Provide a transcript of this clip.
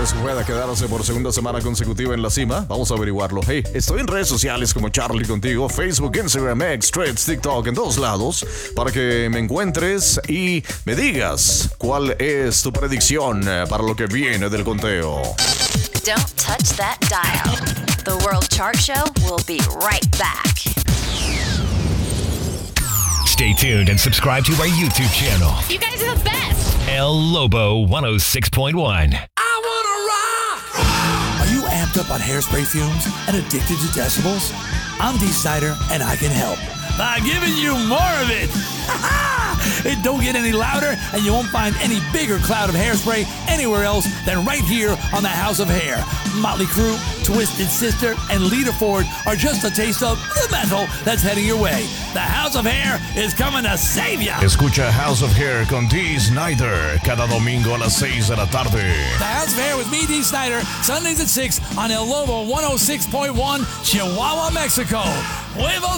¿Crees que pueda quedarse por segunda semana consecutiva en la cima? Vamos a averiguarlo. Hey, estoy en redes sociales como Charlie Contigo, Facebook, Instagram, X, Threads, TikTok, en todos lados, para que me encuentres y me digas cuál es tu predicción para lo que viene del conteo. Don't touch that dial. The World Chart Show will be right back. Stay tuned and subscribe to our YouTube channel. You guys are the best. El Lobo 106.1. I wanna rock! Are you amped up on hairspray fumes and addicted to decibels? I'm Dee Snider, and I can help by giving you more of it. It don't get any louder, and you won't find any bigger cloud of hairspray anywhere else than right here on the House of Hair. Motley Crue, Twisted Sister, and Lita Ford are just a taste of the metal that's heading your way. The House of Hair is coming to save ya. Escucha House of Hair con Dee Snider cada domingo a las 6 de la tarde. The House of Hair with me, Dee Snider, Sundays at 6 on El Lobo 106.1, Chihuahua, Mexico. Huevos